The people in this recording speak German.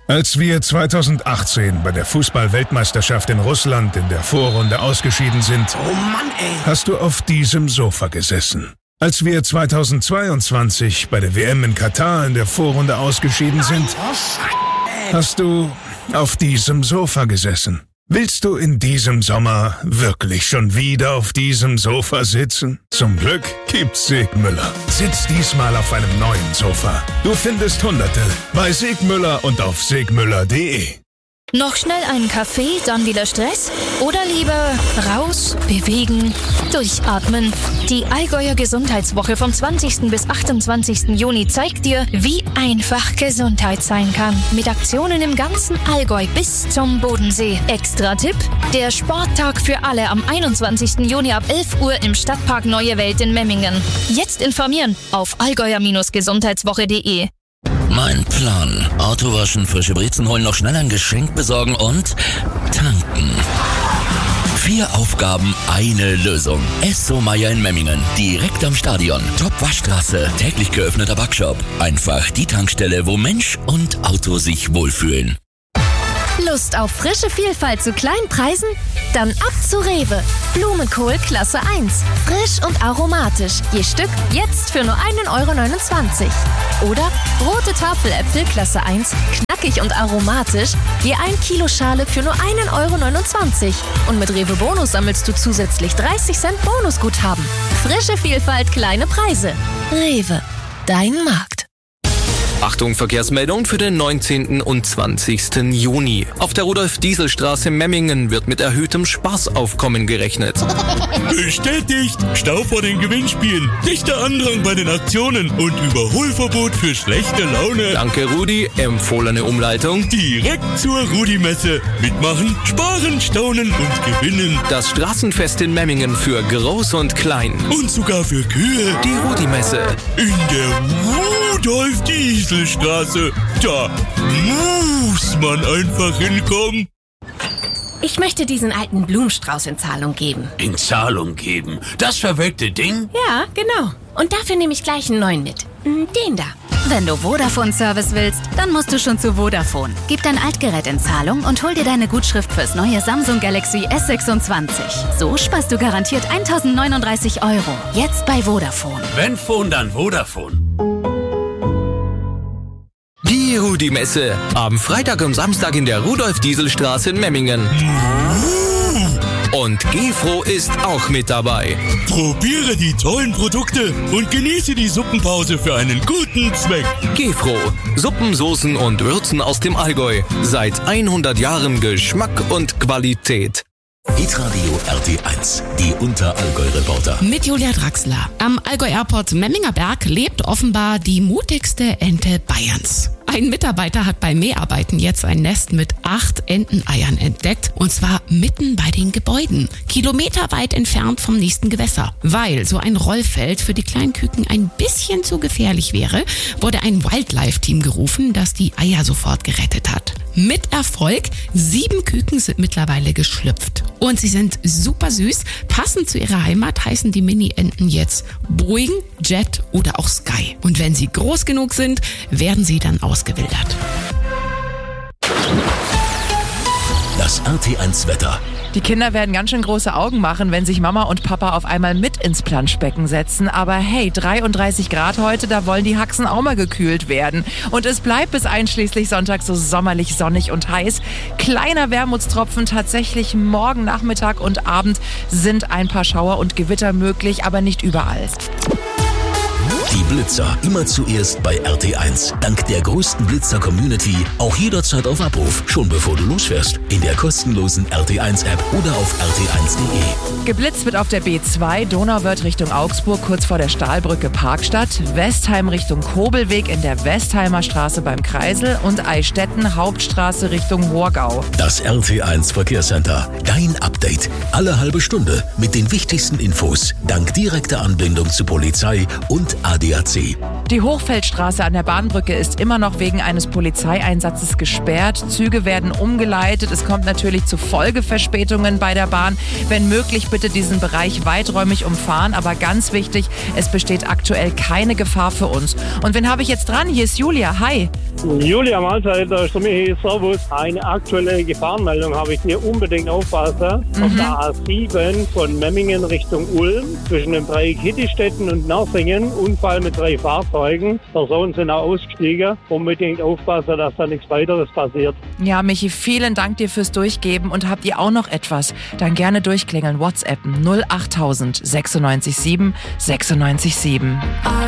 Als wir 2018 bei der Fußball-Weltmeisterschaft in Russland in der Vorrunde ausgeschieden sind, oh Mann, ey, hast du auf diesem Sofa gesessen. Als wir 2022 bei der WM in Katar in der Vorrunde ausgeschieden sind, hast du auf diesem Sofa gesessen. Willst du in diesem Sommer wirklich schon wieder auf diesem Sofa sitzen? Zum Glück gibt's Segmüller. Sitz diesmal auf einem neuen Sofa. Du findest Hunderte bei Segmüller und auf segmüller.de. Noch schnell einen Kaffee, dann wieder Stress? Oder lieber raus, bewegen, durchatmen? Die Allgäuer Gesundheitswoche vom 20. bis 28. Juni zeigt dir, wie einfach Gesundheit sein kann. Mit Aktionen im ganzen Allgäu bis zum Bodensee. Extra Tipp: der Sporttag für alle am 21. Juni ab 11 Uhr im Stadtpark Neue Welt in Memmingen. Jetzt informieren auf allgäuer-gesundheitswoche.de. Mein Plan: Auto waschen, frische Brezen holen, noch schnell ein Geschenk besorgen und tanken. 4 Aufgaben, eine Lösung. Esso Meier in Memmingen, direkt am Stadion. Top-Waschstraße, täglich geöffneter Backshop. Einfach die Tankstelle, wo Mensch und Auto sich wohlfühlen. Lust auf frische Vielfalt zu kleinen Preisen? Dann ab zu Rewe. Blumenkohl Klasse 1. Frisch und aromatisch. Je Stück jetzt für nur 1,29 €. Oder rote Tafeläpfel Klasse 1. Knackig und aromatisch. Je 1 Kilo Schale für nur 1,29 €. Und mit Rewe Bonus sammelst du zusätzlich 30 Cent Bonusguthaben. Frische Vielfalt, kleine Preise. Rewe. Dein Markt. Achtung, Verkehrsmeldung für den 19. und 20. Juni. Auf der Rudolf-Diesel-Straße Memmingen wird mit erhöhtem Spaßaufkommen gerechnet. Bestätigt! Stau vor den Gewinnspielen, dichter Andrang bei den Aktionen und Überholverbot für schlechte Laune. Danke, Rudi. Empfohlene Umleitung. Direkt zur Rudi-Messe. Mitmachen, sparen, staunen und gewinnen. Das Straßenfest in Memmingen für Groß und Klein. Und sogar für Kühe. Die Rudi-Messe. In der Rudolf-Diesel-Straße. Da muss man einfach hinkommen. Ich möchte diesen alten Blumenstrauß in Zahlung geben. In Zahlung geben? Das verwelkte Ding? Ja, genau. Und dafür nehme ich gleich einen neuen mit. Den da. Wenn du Vodafone-Service willst, dann musst du schon zu Vodafone. Gib dein Altgerät in Zahlung und hol dir deine Gutschrift fürs neue Samsung Galaxy S26. So sparst du garantiert 1.039 €. Jetzt bei Vodafone. Wenn Phone, dann Vodafone. Die Rudi-Messe. Am Freitag und Samstag in der Rudolf-Diesel-Straße in Memmingen. Und Gefro ist auch mit dabei. Probiere die tollen Produkte und genieße die Suppenpause für einen guten Zweck. Gefro. Suppen, Soßen und Würzen aus dem Allgäu. Seit 100 Jahren Geschmack und Qualität. Hitradio RT1, die Unterallgäu-Reporter. Mit Julia Draxler. Am Allgäu Airport Memminger Berg lebt offenbar die mutigste Ente Bayerns. Ein Mitarbeiter hat bei Mäharbeiten jetzt ein Nest mit 8 Enteneiern entdeckt, und zwar mitten bei den Gebäuden, kilometerweit entfernt vom nächsten Gewässer. Weil so ein Rollfeld für die kleinen Küken ein bisschen zu gefährlich wäre, wurde ein Wildlife-Team gerufen, das die Eier sofort gerettet hat. Mit Erfolg, 7 Küken sind mittlerweile geschlüpft. Und sie sind super süß. Passend zu ihrer Heimat heißen die Mini-Enten jetzt Boeing, Jet oder auch Sky. Und wenn sie groß genug sind, werden sie dann ausgewildert. Das RT1 Wetter. Die Kinder werden ganz schön große Augen machen, wenn sich Mama und Papa auf einmal mit ins Planschbecken setzen. Aber hey, 33 Grad heute, da wollen die Haxen auch mal gekühlt werden. Und es bleibt bis einschließlich Sonntag so sommerlich sonnig und heiß. Kleiner Wermutstropfen, tatsächlich morgen Nachmittag und Abend sind ein paar Schauer und Gewitter möglich, aber nicht überall. Die Blitzer immer zuerst bei RT1. Dank der größten Blitzer-Community auch jederzeit auf Abruf. Schon bevor du losfährst. In der kostenlosen RT1-App oder auf rt1.de. Geblitzt wird auf der B2 Donauwörth Richtung Augsburg kurz vor der Stahlbrücke Parkstadt, Westheim Richtung Kobelweg in der Westheimer Straße beim Kreisel und Eichstätten Hauptstraße Richtung Horgau. Das RT1 Verkehrscenter. Dein Update. Alle halbe Stunde mit den wichtigsten Infos. Dank direkter Anbindung zu Polizei und AD ADAC. Die Hochfeldstraße an der Bahnbrücke ist immer noch wegen eines Polizeieinsatzes gesperrt. Züge werden umgeleitet. Es kommt natürlich zu Folgeverspätungen bei der Bahn. Wenn möglich, bitte diesen Bereich weiträumig umfahren. Aber ganz wichtig, es besteht aktuell keine Gefahr für uns. Und wen habe ich jetzt dran? Hier ist Julia. Hi. Julia, Mahlzeit, da ist der Michi, servus. Eine aktuelle Gefahrenmeldung habe ich hier, unbedingt aufpassen. Auf der A7 von Memmingen Richtung Ulm, zwischen dem Dreieck Hittistetten und Nersingen, Unfall mit 3 Fahrzeugen. Personen sind auch ausgestiegen. Unbedingt aufpassen, dass da nichts weiteres passiert. Ja, Michi, vielen Dank dir fürs Durchgeben. Und habt ihr auch noch etwas? Dann gerne durchklingeln. WhatsApp 08000 96 7 96 7.